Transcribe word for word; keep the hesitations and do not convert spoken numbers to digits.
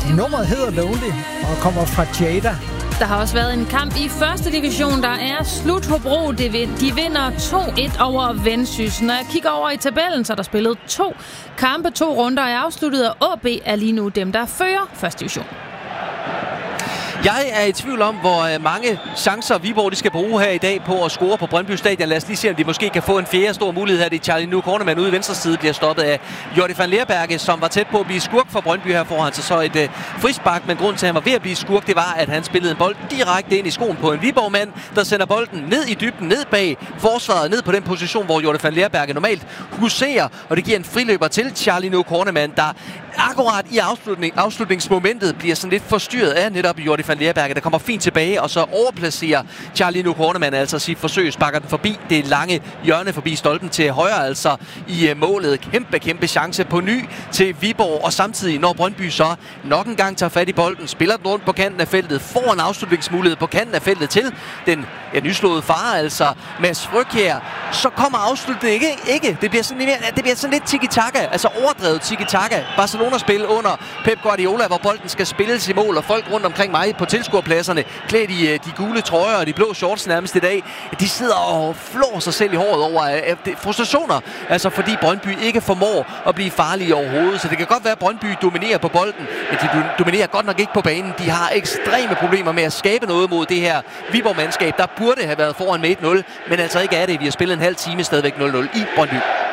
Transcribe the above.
Nummeret hedder Lonely og kommer fra Jada. Der har også været en kamp i første division, der er slut. Hobro, de vinder to et over Vendsyssel. Når jeg kigger over i tabellen, så er der spillet to kampe, to runder er afsluttet, og A B er lige nu dem, der fører første division. Jeg er i tvivl om, hvor mange chancer Viborg de skal bruge her i dag på at score på Brøndby Stadion. Lad os lige se, om de måske kan få en fjerde stor mulighed her. Det er Charlie Kornemann ude i venstre side, bliver stoppet af Jordi van Leerberge, som var tæt på at blive skurk for Brøndby. Her foran sig så et uh, frispark, men grunden til, at han var ved at blive skurk, det var, at han spillede en bold direkte ind i skoen på en Viborg-mand, der sender bolden ned i dybden, ned bag forsvaret, ned på den position, hvor Jordi van Leerberge normalt huserer, og det giver en friløber til Charlie Kornemann, der akkurat i afslutning, afslutningsmomentet bliver sådan lidt forstyrret af netop Jordi van Leerberge, der kommer fint tilbage, og så overplacerer Charlie Kornemann altså sit forsøg, sparker den forbi det lange hjørne forbi stolpen til højre, altså i uh, målet. Kæmpe, kæmpe chance på ny til Viborg, og samtidig når Brøndby så nok en gang tager fat i bolden, spiller den rundt på kanten af feltet, får en afslutningsmulighed på kanten af feltet til den ja, nyslåede far, altså Mads Frøkjær, så kommer afslutningen ikke, ikke. Det bliver sådan, det bliver sådan lidt tiki-taka, altså overdrevet tiki-taka. Barcelona-spil under Pep Guardiola, hvor bolden skal spilles i mål, og folk rundt omkring mig på tilskuerpladserne, klædt i de gule trøjer og de blå shorts nærmest i dag, de sidder og flår sig selv i håret over frustrationer, altså fordi Brøndby ikke formår at blive farlige overhovedet. Så det kan godt være, at Brøndby dominerer på bolden, men de dominerer godt nok ikke på banen. De har ekstreme problemer med at skabe noget mod det her Viborg-mandskab, der burde have været foran med et nul, men altså ikke er det. Vi har spillet en halv time, stadigvæk nul nul i Brøndby.